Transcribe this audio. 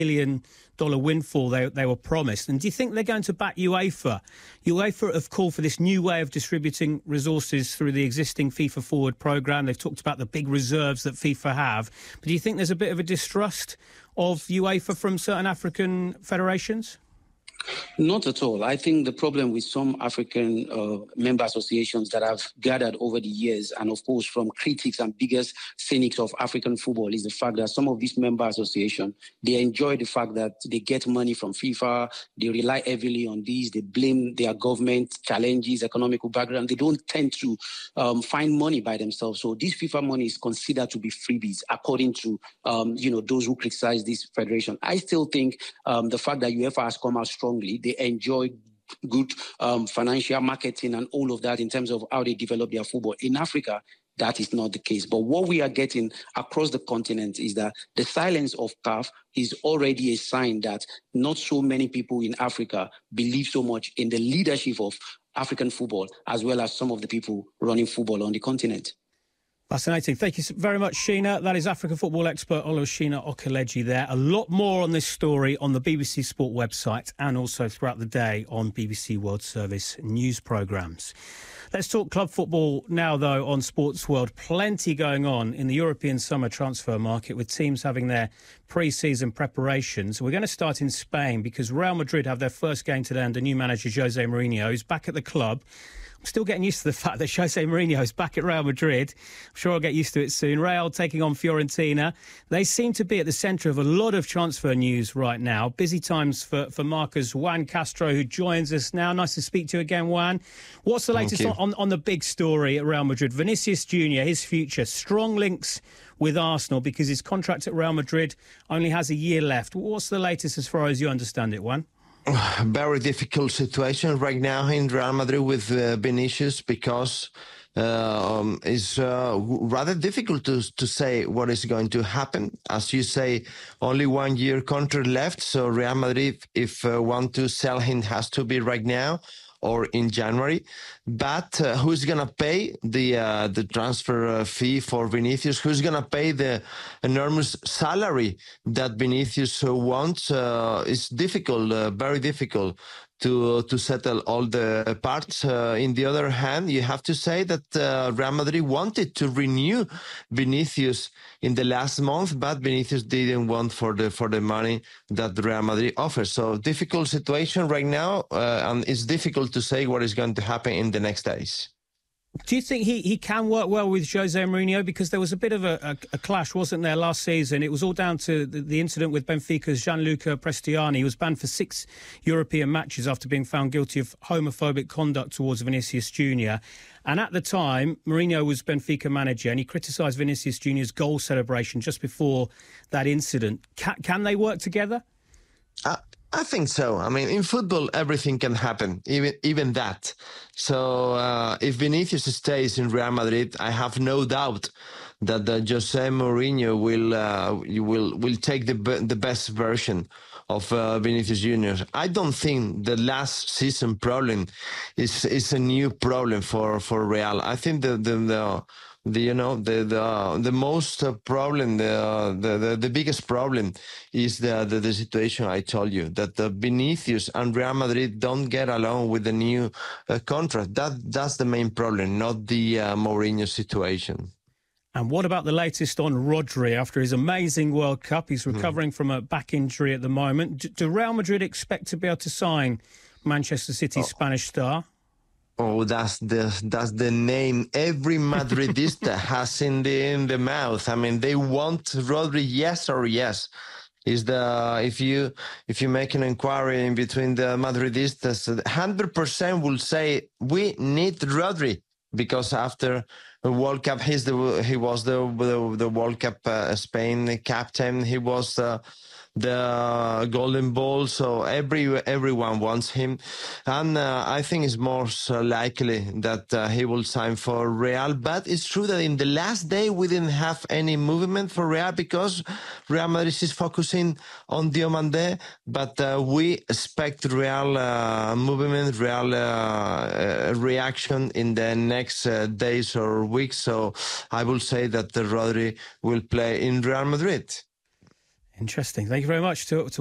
$1 windfall they were promised. And do you think they're going to back UEFA? UEFA have called for this new way of distributing resources through the existing FIFA Forward programme. They've talked about the big reserves that FIFA have. But do you think there's a bit of a distrust of UEFA from certain African federations? Not at all. I think the problem with some African member associations that have gathered over the years, and of course from critics and biggest cynics of African football, is the fact that some of these member associations, they enjoy the fact that they get money from FIFA, they rely heavily on these, they blame their government challenges, economical background. They don't tend to find money by themselves. So this FIFA money is considered to be freebies, according to those who criticize this federation. I still think the fact that UEFA has come out strongly, they enjoy good financial marketing and all of that in terms of how they develop their football. In Africa, that is not the case. But what we are getting across the continent is that the silence of CAF is already a sign that not so many people in Africa believe so much in the leadership of African football, as well as some of the people running football on the continent. Fascinating. Thank you very much, Sheena. That is African football expert Olusegun Okeleji there. A lot more on this story on the BBC Sport website and also throughout the day on BBC World Service news programmes. Let's talk club football now, though, on Sports World. Plenty going on in the European summer transfer market, with teams having their pre-season preparations. We're going to start in Spain because Real Madrid have their first game today under new manager Jose Mourinho, who's back at the club. I'm still getting used to the fact that Jose Mourinho is back at Real Madrid. I'm sure I'll get used to it soon. Real taking on Fiorentina. They seem to be at the centre of a lot of transfer news right now. Busy times for Marca's Juan Castro, who joins us now. Nice to speak to you again, Juan. What's the latest on the big story at Real Madrid? Vinicius Junior, his future, strong links with Arsenal because his contract at Real Madrid only has a year left. What's the latest as far as you understand it, Juan? Very difficult situation right now in Real Madrid with Vinicius because it's rather difficult to say what is going to happen. As you say, only 1 year contract left, so Real Madrid, if want to sell him, has to be right now or in January. But who's going to pay the transfer fee for Vinicius? Who's going to pay the enormous salary that Vinicius wants? It's difficult, very difficult to settle all the parts. In the other hand, you have to say that Real Madrid wanted to renew Vinicius in the last month, but Vinicius didn't want for the money that Real Madrid offers. So difficult situation right now, and it's difficult to say what is going to happen in the next days. Do you think he can work well with Jose Mourinho? Because there was a bit of a clash, wasn't there, last season? It was all down to the incident with Benfica's Gianluca Prestiani. He was banned for 6 European matches after being found guilty of homophobic conduct towards Vinicius Junior. And at the time, Mourinho was Benfica manager, and he criticised Vinicius Junior's goal celebration just before that incident. Can they work together? I think so. I mean, in football, everything can happen, even that. So if Vinicius stays in Real Madrid, I have no doubt that Jose Mourinho will take the best version of Vinicius Junior. I don't think the last season problem is a new problem for Real. I think the most problem, the biggest problem is the situation I told you, that Vinicius and Real Madrid don't get along with the new contract. That's the main problem, not the Mourinho situation. And what about the latest on Rodri after his amazing World Cup? He's recovering from a back injury at the moment. Do Real Madrid expect to be able to sign Manchester City's Spanish star? Oh, that's the name every Madridista has in the mouth. I mean, they want Rodri, yes or yes. If you make an inquiry in between the Madridistas, 100% will say we need Rodri, because after the World Cup, he was the World Cup Spain captain. He was the Golden Ball, so everyone wants him, and I think it's more likely that he will sign for Real. But it's true that in the last day we didn't have any movement for Real because Real Madrid is focusing on Diomande, but we expect Real movement, Real reaction in the next days or weeks. So I will say that Rodri will play in Real Madrid. Interesting. Thank you very much to